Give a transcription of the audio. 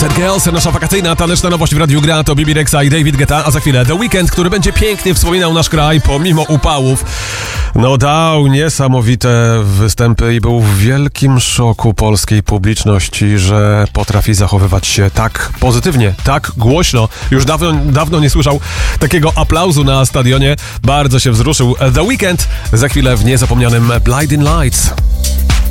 Sad Girls, nasza wakacyjna taneczna nowość w Radiu Gra to Bibi Rexha i David Guetta, a za chwilę The Weeknd, który będzie pięknie wspominał nasz kraj pomimo upałów. No dał niesamowite występy i był w wielkim szoku polskiej publiczności, że potrafi zachowywać się tak pozytywnie, tak głośno. Już dawno nie słyszał takiego aplauzu na stadionie. Bardzo się wzruszył. The Weeknd za chwilę w niezapomnianym Blinding Lights.